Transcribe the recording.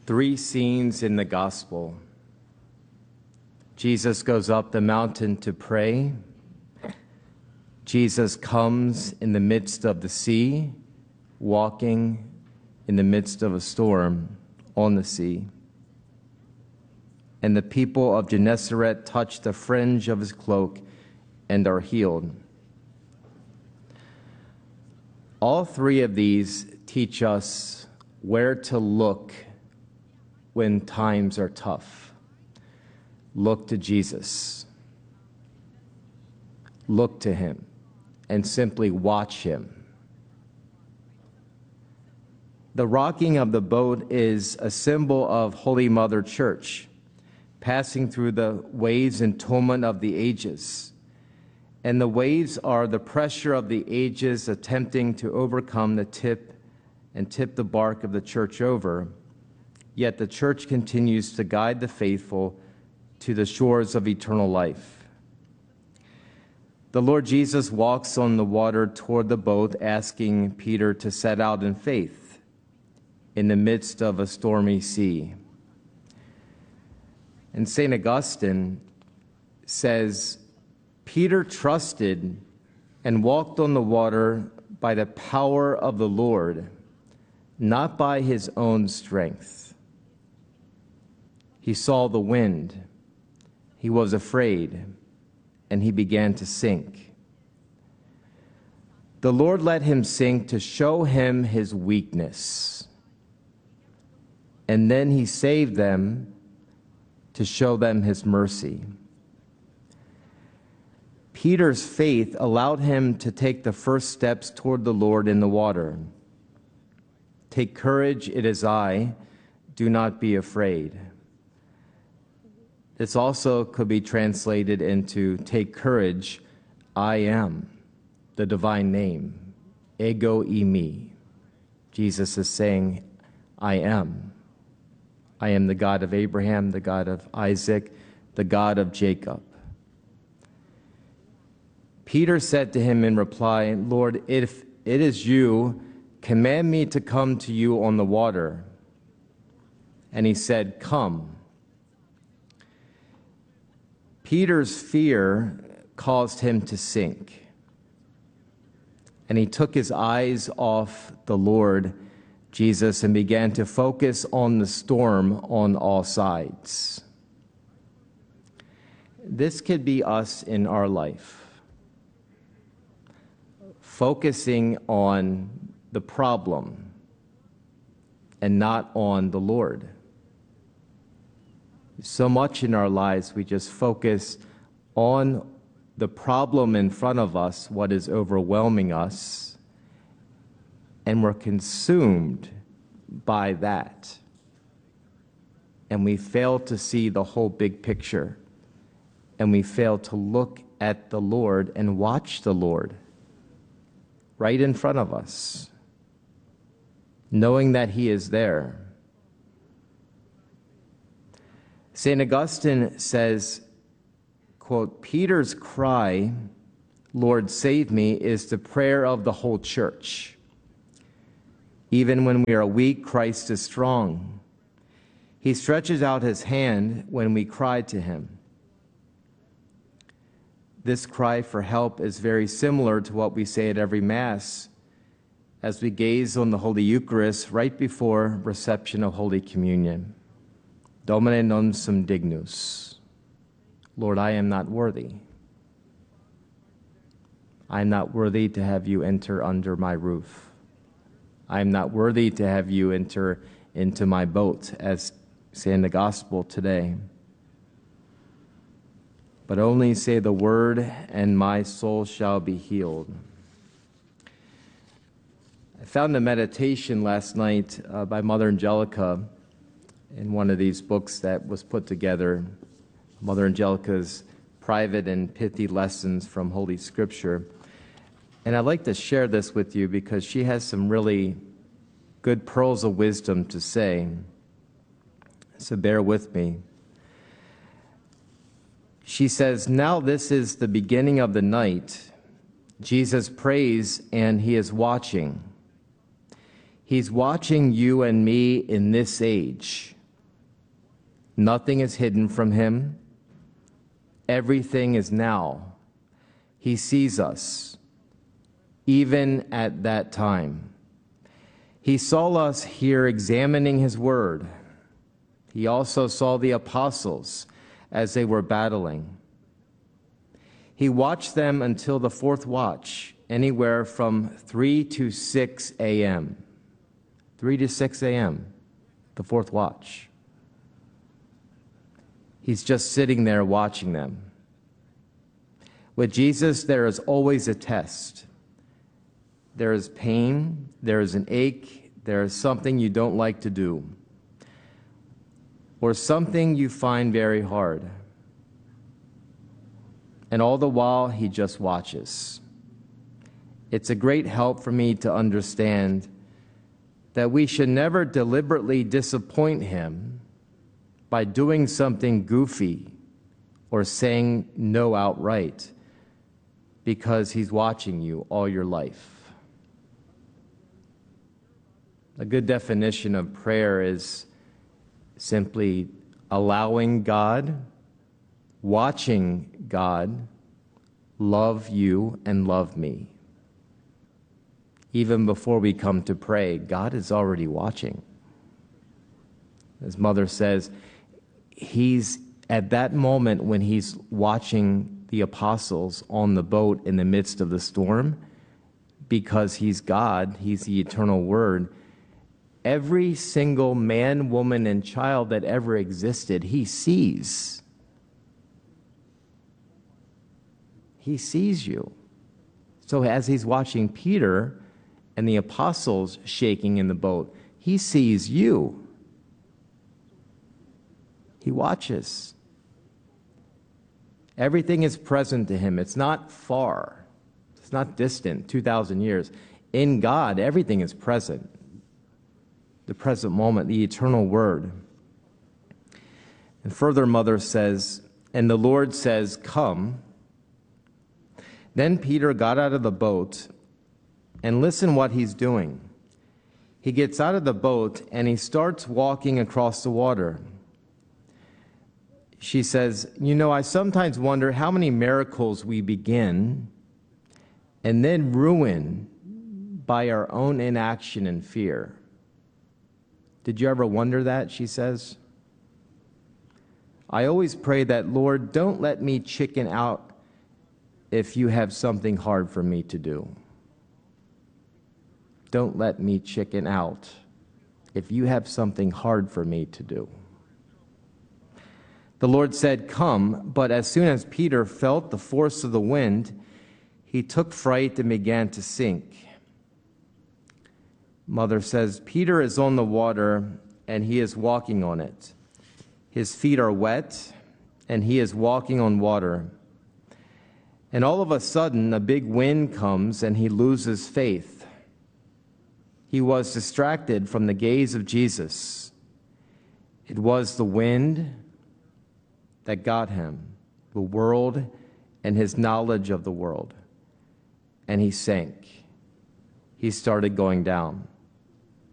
Three scenes in the gospel. Jesus goes up the mountain to pray. Jesus comes in the midst of the sea, walking in the midst of a storm on the sea. And the people of Gennesaret touch the fringe of his cloak and are healed. All three of these teach us where to look when times are tough. Look to Jesus. Look to him and simply watch him. The rocking of the boat is a symbol of Holy Mother Church, passing through the waves and tumult of the ages. And the waves are the pressure of the ages attempting to overcome the tip the bark of the church over. Yet the church continues to guide the faithful to the shores of eternal life. The Lord Jesus walks on the water toward the boat, asking Peter to set out in faith in the midst of a stormy sea. And St. Augustine says, Peter trusted and walked on the water by the power of the Lord, not by his own strength. He saw the wind, he was afraid, and he began to sink. The Lord let him sink to show him his weakness, and then he saved them to show them his mercy. Peter's faith allowed him to take the first steps toward the Lord in the water. Take courage, it is I, do not be afraid. This also could be translated into take courage, I am, the divine name, ego eimi. Jesus is saying, I am. I am the God of Abraham, the God of Isaac, the God of Jacob. Peter said to him in reply, Lord, if it is you, command me to come to you on the water. And he said, come. Peter's fear caused him to sink. And he took his eyes off the Lord Jesus and began to focus on the storm on all sides. This could be us in our life. Focusing on the problem and not on the Lord. So much in our lives we just focus on the problem in front of us, what is overwhelming us, and we're consumed by that. And we fail to see the whole big picture, and we fail to look at the Lord and watch the Lord right in front of us, knowing that he is there. St. Augustine says, quote, Peter's cry, Lord, save me, is the prayer of the whole church. Even when we are weak, Christ is strong. He stretches out his hand when we cry to him. This cry for help is very similar to what we say at every Mass as we gaze on the Holy Eucharist right before reception of Holy Communion. Domine non sum dignus. Lord, I am not worthy. I am not worthy to have you enter under my roof. I am not worthy to have you enter into my boat, as say in the Gospel today. But only say the word, and my soul shall be healed. I found a meditation last night by Mother Angelica in one of these books that was put together, Mother Angelica's Private and Pithy Lessons from Holy Scripture. And I'd like to share this with you because she has some really good pearls of wisdom to say. So bear with me. She says, now this is the beginning of the night. Jesus prays and he is watching. He's watching you and me in this age. Nothing is hidden from him. Everything is now. He sees us, even at that time. He saw us here examining his word. He also saw the apostles as they were battling. He watched them until the fourth watch, anywhere from 3 to 6 a.m. 3 to 6 a.m., the fourth watch. He's just sitting there watching them. With Jesus, there is always a test. There is pain, there is an ache, there is something you don't like to do, or something you find very hard. And all the while, he just watches. It's a great help for me to understand that we should never deliberately disappoint him by doing something goofy or saying no outright, because he's watching you all your life. A good definition of prayer is simply allowing God, watching God, love you and love me. Even before we come to pray, God is already watching. As Mother says, he's at that moment when he's watching the apostles on the boat in the midst of the storm, because he's God, he's the eternal Word. Every single man, woman, and child that ever existed, he sees. He sees you. So as he's watching Peter and the apostles shaking in the boat, he sees you. He watches. Everything is present to him. It's not far. It's not distant, 2,000 years. In God, everything is present. The present moment, the eternal Word. And further, Mother says, and the Lord says, "Come." Then Peter got out of the boat, and listen what he's doing. He gets out of the boat and he starts walking across the water. She says, I sometimes wonder how many miracles we begin and then ruin by our own inaction and fear. Did you ever wonder that, she says? I always pray that, Lord, don't let me chicken out if you have something hard for me to do. Don't let me chicken out if you have something hard for me to do. The Lord said, "Come," but as soon as Peter felt the force of the wind, he took fright and began to sink. Mother says, Peter is on the water and he is walking on it. His feet are wet and he is walking on water. And all of a sudden, a big wind comes and he loses faith. He was distracted from the gaze of Jesus. It was the wind that got him, the world and his knowledge of the world. And he sank. He started going down.